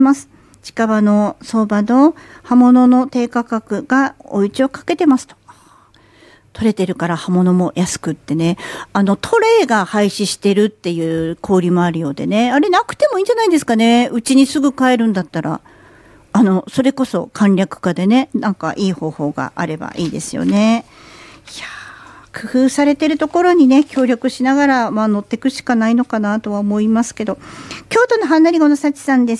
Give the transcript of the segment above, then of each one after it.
ます。近場の相場の葉物の低価格が追い打ちをかけてますと。取れてるから葉物も安くってね。トレイが廃止してるっていう小売もあるようでね。あれなくてもいいんじゃないですかね。うちにすぐ買えるんだったら。それこそ簡略化でね、なんかいい方法があればいいですよね。いやー、工夫されてるところにね、協力しながら、乗っていくしかないのかなとは思いますけど。京都のはんなりごのさちさんです。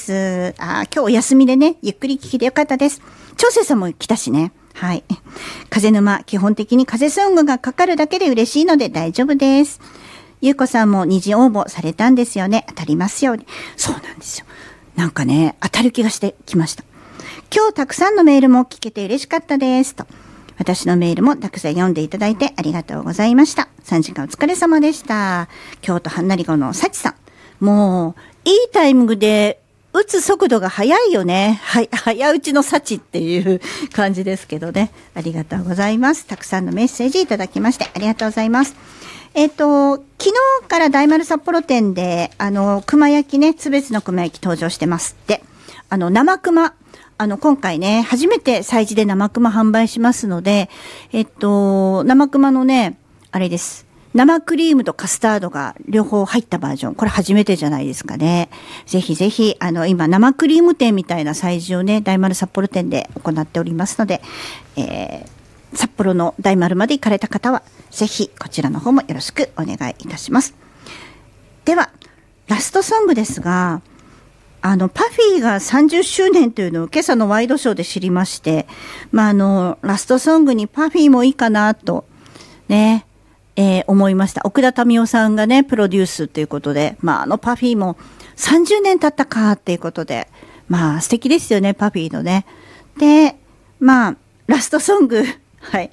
今日お休みでね、ゆっくり聞きでよかったです。長生さんも来たしね。はい。風沼、基本的に風ソングがかかるだけで嬉しいので大丈夫です。ゆうこさんも二次応募されたんですよね。当たりますように。そうなんですよ。なんかね、当たる気がしてきました。今日たくさんのメールも聞けて嬉しかったですと。私のメールもたくさん読んでいただいてありがとうございました。3時間お疲れ様でした。京都はんなりごのさちさん。もう、いいタイミングで打つ速度が速いよね。はい、早打ちの幸っていう感じですけどね。ありがとうございます。たくさんのメッセージいただきましてありがとうございます。昨日から大丸札幌店で、熊焼きね、津別の熊焼き登場してますって。生熊、今回ね、初めて催事で生熊販売しますので、生熊のね、あれです。生クリームとカスタードが両方入ったバージョン。これ初めてじゃないですかね。ぜひぜひ、今生クリーム店みたいな催事をね、大丸札幌店で行っておりますので、札幌の大丸まで行かれた方は、ぜひこちらの方もよろしくお願いいたします。では、ラストソングですが、パフィーが30周年というのを今朝のワイドショーで知りまして、ラストソングにパフィーもいいかなと、ね、思いました。奥田民生さんがね、プロデュースということで、パフィーも30年経ったかっていうことで、素敵ですよね、パフィーのね。で、ラストソング、はい。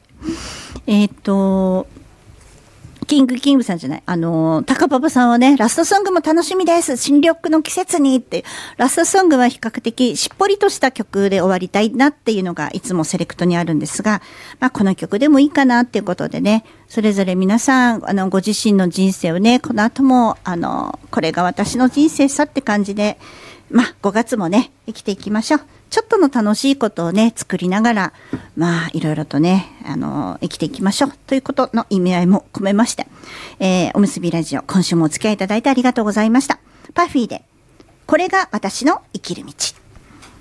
キングさんじゃない。高パパさんはね、ラストソングも楽しみです。新緑の季節にって。ラストソングは比較的しっぽりとした曲で終わりたいなっていうのがいつもセレクトにあるんですが、この曲でもいいかなっていうことでね、それぞれ皆さん、ご自身の人生をね、この後も、これが私の人生さって感じで、5月もね、生きていきましょう。ちょっとの楽しいことをね、作りながら、いろいろとね、生きていきましょう。ということの意味合いも込めまして、おむすびラジオ、今週もお付き合いいただいてありがとうございました。パフィーで、これが私の生きる道。